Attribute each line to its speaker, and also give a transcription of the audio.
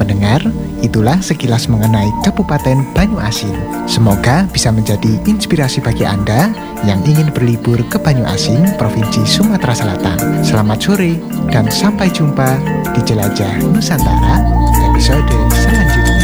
Speaker 1: pendengar, itulah sekilas mengenai Kabupaten Banyuasin. Semoga bisa menjadi inspirasi bagi Anda yang ingin berlibur ke Banyuasin, Provinsi Sumatera Selatan. Selamat sore dan sampai jumpa di Jelajah Nusantara episode selanjutnya.